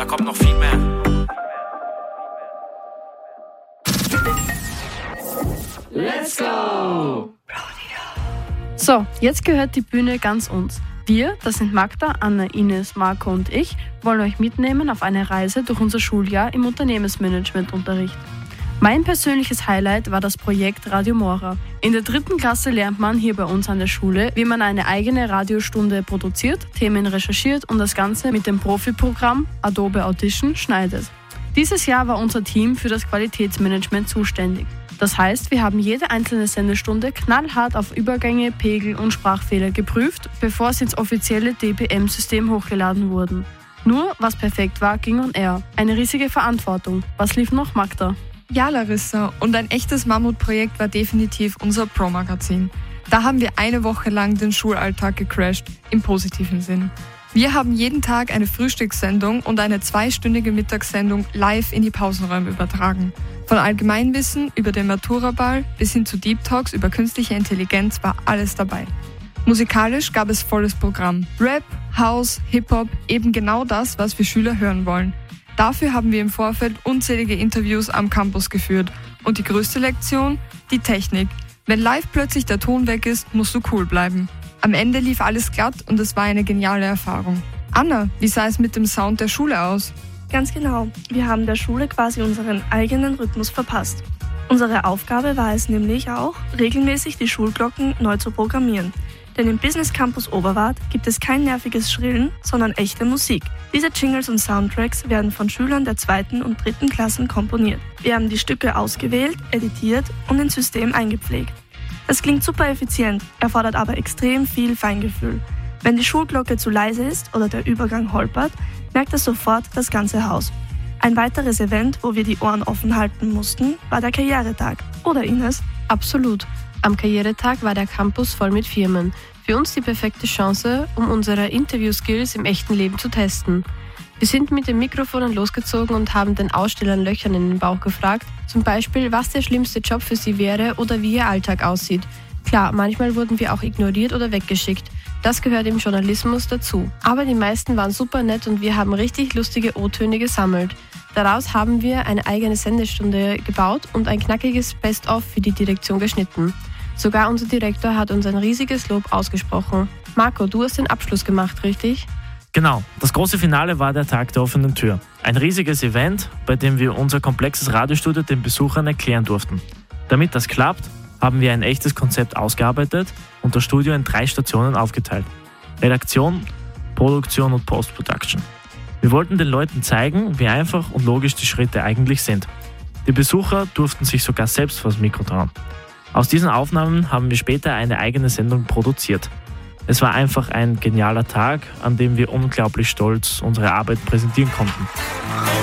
kommt noch viel mehr. Let's go! So, jetzt gehört die Bühne ganz uns. Wir, das sind Magda, Anna, Ines, Marco und ich, wollen euch mitnehmen auf eine Reise durch unser Schuljahr im Unternehmensmanagementunterricht. Mein persönliches Highlight war das Projekt Radio Mora. In der 3. Klasse lernt man hier bei uns an der Schule, wie man eine eigene Radiostunde produziert, Themen recherchiert und das Ganze mit dem Profiprogramm Adobe Audition schneidet. Dieses Jahr war unser Team für das Qualitätsmanagement zuständig. Das heißt, wir haben jede einzelne Sendestunde knallhart auf Übergänge, Pegel und Sprachfehler geprüft, bevor sie ins offizielle DBM-System hochgeladen wurden. Nur, was perfekt war, ging on air. Eine riesige Verantwortung. Was lief noch, Magda? Ja, Larissa, und ein echtes Mammutprojekt war definitiv unser Pro-Magazin. Da haben wir eine Woche lang den Schulalltag gecrasht, im positiven Sinn. Wir haben jeden Tag eine Frühstückssendung und eine 2-stündige Mittagssendung live in die Pausenräume übertragen. Von Allgemeinwissen über den Maturaball bis hin zu Deep Talks über künstliche Intelligenz war alles dabei. Musikalisch gab es volles Programm. Rap, House, Hip-Hop, eben genau das, was wir Schüler hören wollen. Dafür haben wir im Vorfeld unzählige Interviews am Campus geführt. Und die größte Lektion? Die Technik. Wenn live plötzlich der Ton weg ist, musst du cool bleiben. Am Ende lief alles glatt und es war eine geniale Erfahrung. Anna, wie sah es mit dem Sound der Schule aus? Ganz genau. Wir haben der Schule quasi unseren eigenen Rhythmus verpasst. Unsere Aufgabe war es nämlich auch, regelmäßig die Schulglocken neu zu programmieren. Denn im Business Campus Oberwart gibt es kein nerviges Schrillen, sondern echte Musik. Diese Jingles und Soundtracks werden von Schülern der 2. und 3. Klassen komponiert. Wir haben die Stücke ausgewählt, editiert und ins System eingepflegt. Das klingt super effizient, erfordert aber extrem viel Feingefühl. Wenn die Schulglocke zu leise ist oder der Übergang holpert, merkt es sofort das ganze Haus. Ein weiteres Event, wo wir die Ohren offen halten mussten, war der Karrieretag. Oder Ines? Absolut. Am Karrieretag war der Campus voll mit Firmen. Für uns die perfekte Chance, um unsere Interview-Skills im echten Leben zu testen. Wir sind mit den Mikrofonen losgezogen und haben den Ausstellern Löchern in den Bauch gefragt, zum Beispiel, was der schlimmste Job für sie wäre oder wie ihr Alltag aussieht. Klar, manchmal wurden wir auch ignoriert oder weggeschickt. Das gehört im Journalismus dazu. Aber die meisten waren super nett und wir haben richtig lustige O-Töne gesammelt. Daraus haben wir eine eigene Sendestunde gebaut und ein knackiges Best-of für die Direktion geschnitten. Sogar unser Direktor hat uns ein riesiges Lob ausgesprochen. Marco, du hast den Abschluss gemacht, richtig? Genau, das große Finale war der Tag der offenen Tür. Ein riesiges Event, bei dem wir unser komplexes Radiostudio den Besuchern erklären durften. Damit das klappt, haben wir ein echtes Konzept ausgearbeitet und das Studio in 3 Stationen aufgeteilt. Redaktion, Produktion und Post-Production. Wir wollten den Leuten zeigen, wie einfach und logisch die Schritte eigentlich sind. Die Besucher durften sich sogar selbst vors Mikro trauen. Aus diesen Aufnahmen haben wir später eine eigene Sendung produziert. Es war einfach ein genialer Tag, an dem wir unglaublich stolz unsere Arbeit präsentieren konnten.